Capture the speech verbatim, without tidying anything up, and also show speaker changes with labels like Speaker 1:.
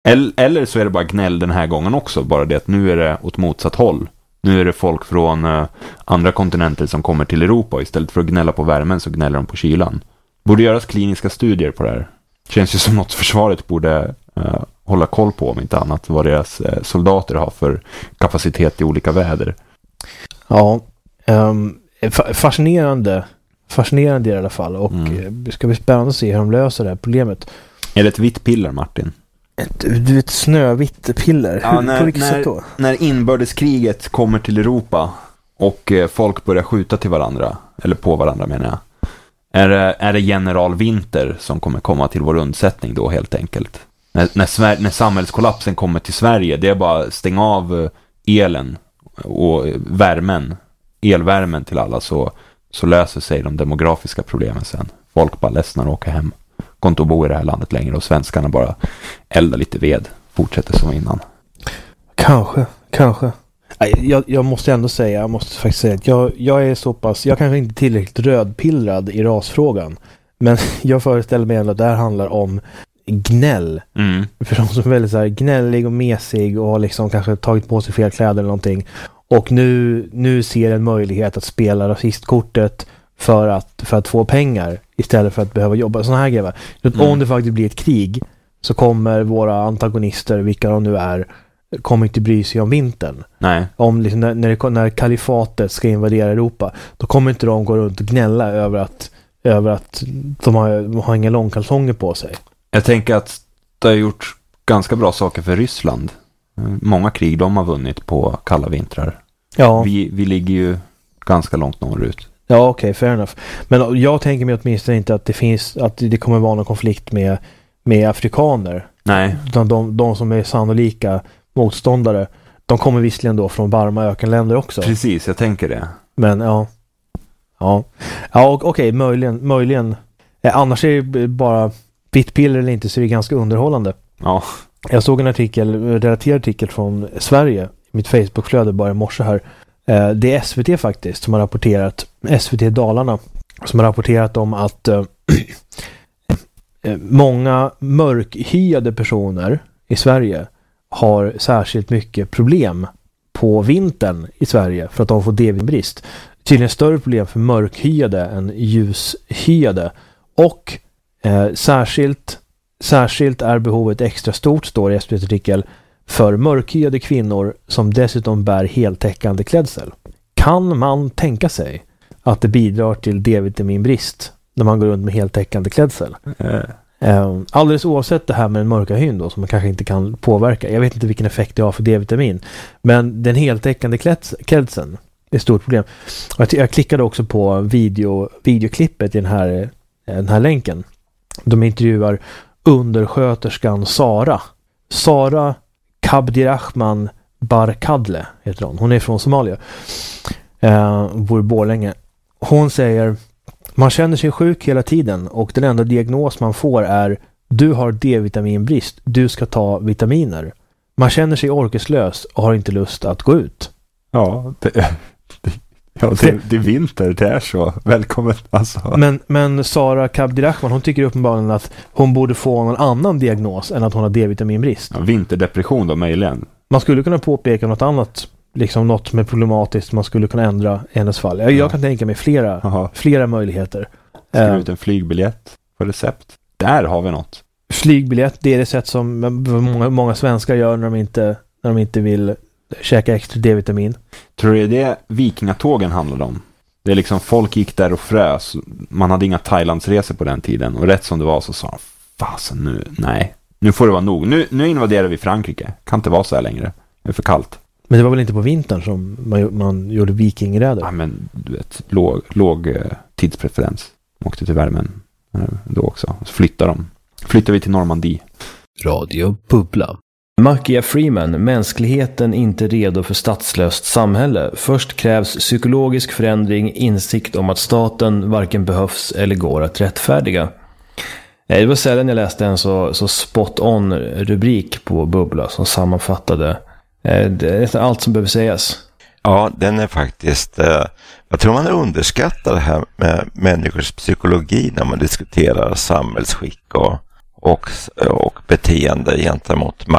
Speaker 1: Eller, eller så är det bara gnäll den här gången också. Bara det att nu är det åt motsatt håll. Nu är det folk från uh, andra kontinenter som kommer till Europa. Istället för att gnälla på värmen så gnäller de på kylan. Borde göras kliniska studier på det här. Känns ju som något försvaret borde uh, hålla koll på, om inte annat. Vad deras uh, soldater har för kapacitet i olika väder.
Speaker 2: Ja, um, fascinerande. Fascinerande i alla fall. Och
Speaker 1: mm.
Speaker 2: det ska bli spännande att se hur de löser det här problemet.
Speaker 1: Är det ett vitt piller, Martin?
Speaker 2: Ett, du vet, snövitt piller.
Speaker 1: Ja,
Speaker 2: hur,
Speaker 1: när,
Speaker 2: på vilket
Speaker 1: när,
Speaker 2: sätt då?
Speaker 1: När inbördeskriget kommer till Europa och eh, folk börjar skjuta till varandra, eller på varandra menar jag. Är det, är det general Winter som kommer komma till vår undsättning då helt enkelt? När, när, Sver- när samhällskollapsen kommer till Sverige, det är bara stänga av elen och värmen, elvärmen till alla, så, så löser sig de demografiska problemen sen. Folk bara ledsnar och åker hem. Går inte att bo i det här landet längre och svenskarna bara eldar lite ved. Fortsätter som innan.
Speaker 2: Kanske, kanske. Jag, jag måste ändå säga, jag måste faktiskt säga att jag, jag är så pass, jag kanske inte tillräckligt rödpillrad i rasfrågan. Men jag föreställer mig ändå att det här handlar om gnäll. Mm. För de som är väldigt så här gnällig och mesig och har liksom kanske tagit på sig fel kläder eller någonting. Och nu, nu ser en möjlighet att spela rasistkortet för att, för att få pengar istället för att behöva jobba. Sådana här grejer. Mm. Om det faktiskt blir ett krig så kommer våra antagonister, vilka de nu är, kommer inte bry sig om vintern.
Speaker 1: Nej.
Speaker 2: Om liksom när, när, när kalifatet ska invadera Europa, då kommer inte de gå runt och gnälla över att, över att de har, de har inga långkalsonger på sig.
Speaker 1: Jag tänker att det har gjort ganska bra saker för Ryssland. Många krig de har vunnit på kalla vintrar.
Speaker 2: Ja.
Speaker 1: Vi, vi ligger ju ganska långt norrut.
Speaker 2: Ja, okej, okay, fair enough. Men jag tänker mig åtminstone inte att det finns, att det kommer vara någon konflikt med, med afrikaner.
Speaker 1: Nej.
Speaker 2: Utan de, de som är sannolika motståndare, de kommer visserligen då från varma ökenländer också.
Speaker 1: Precis, jag tänker det.
Speaker 2: Men ja. Ja, ja okej, okay, möjligen, möjligen. Eh, annars är det bara vittpiller eller inte, så är det ganska underhållande.
Speaker 1: Ja.
Speaker 2: Jag såg en artikel, relaterad artikel från Sverige, mitt Facebookflöde bara i morse här. Eh, det är S V T faktiskt som har rapporterat, S V T Dalarna, som har rapporterat om att eh, många mörkhyade personer i Sverige har särskilt mycket problem på vintern i Sverige för att de får D-vitaminbrist. Tydligen större problem för mörkhyade än ljushyade. Och eh, särskilt, särskilt är behovet extra stort, står i S V T-artikel, för mörkhyade kvinnor som dessutom bär heltäckande klädsel. Kan man tänka sig att det bidrar till D-vitaminbrist när man går runt med heltäckande klädsel? Mm. Uh, alldeles oavsett det här med den mörka hyn då, som man kanske inte kan påverka. Jag vet inte vilken effekt det har för D-vitamin. Men den heltäckande kläds- klädseln är ett stort problem. Jag, t- jag klickade också på video, videoklippet i den här, den här länken. De intervjuar undersköterskan Sara. Sara Kabdirahman Barkadle heter hon. Hon är från Somalia. Uh, bor i Borlänge. Hon säger: man känner sig sjuk hela tiden och den enda diagnos man får är: du har D-vitaminbrist, du ska ta vitaminer. Man känner sig orkeslös och har inte lust att gå ut.
Speaker 1: Ja, det, det, ja, det, det är vinter, det är så. Välkommen alltså.
Speaker 2: Men, men Sara Kabdirahman, hon tycker uppenbarligen att hon borde få någon annan diagnos än att hon har D-vitaminbrist.
Speaker 1: Ja, vinterdepression då möjligen.
Speaker 2: Man skulle kunna påpeka något annat, liksom något som är problematiskt man skulle kunna ändra i hennes fall. Jag, ja. jag kan tänka mig flera, flera möjligheter.
Speaker 1: Skriva ut en flygbiljett på recept. Där har vi något.
Speaker 2: Flygbiljett, det är det sätt som många, många svenskar gör när de inte, när de inte vill käka extra D-vitamin.
Speaker 1: Tror du det är vikingatågen handlade om? Det är liksom, folk gick där och frös. Man hade inga Thailandsresor på den tiden. Och rätt som det var så sa de: fasen nu, nej. Nu får det vara nog. Nu, nu invaderar vi Frankrike. Kan inte vara så här längre. Det är för kallt.
Speaker 2: Men det var väl inte på vintern som man, man gjorde vikingräder?
Speaker 1: Ja, men du vet, låg, låg eh, tidspreferens. De åkte till värmen eh, då också. Så flyttar de. Flyttar vi till Normandie.
Speaker 3: Radio Bubbla. Mackia Freeman, mänskligheten inte redo för statslöst samhälle. Först krävs psykologisk förändring, insikt om att staten varken behövs eller går att rättfärdiga. Det var sällan jag läste en så, så spot on rubrik på Bubbla som sammanfattade det är allt som behöver sägas.
Speaker 4: Ja, den är faktiskt, eh, jag tror man underskattar det här med människors psykologi när man diskuterar samhällsskick och, och, och beteende gentemot